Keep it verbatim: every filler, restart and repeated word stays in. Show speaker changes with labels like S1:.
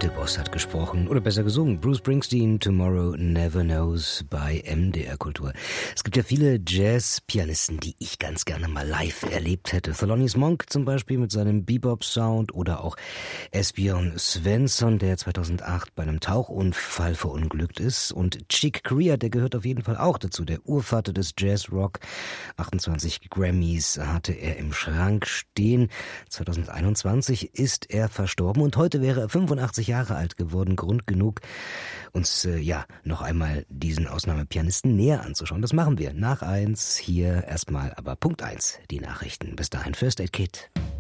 S1: echte Boss hat gesprochen, oder besser gesungen. Bruce Springsteen, Tomorrow Never Knows bei M D R Kultur. Es gibt ja viele Jazz-Pianisten, die ich ganz gerne mal live erlebt hätte. Thelonious Monk zum Beispiel mit seinem Bebop-Sound oder auch Esbjörn Svensson, der zweitausendacht bei einem Tauchunfall verunglückt ist. Und Chick Corea, der gehört auf jeden Fall auch dazu, der Urvater des Jazz-Rock. achtundzwanzig Grammys hatte er im Schrank stehen. zweitausendeinundzwanzig ist er verstorben und heute wäre er fünfundachtzig Jahre alt geworden. Grund genug, uns äh, ja noch einmal diesen Ausnahmepianisten näher anzuschauen. Das machen wir nach eins. Hier erstmal aber Punkt eins, die Nachrichten. Bis dahin First Aid Kit.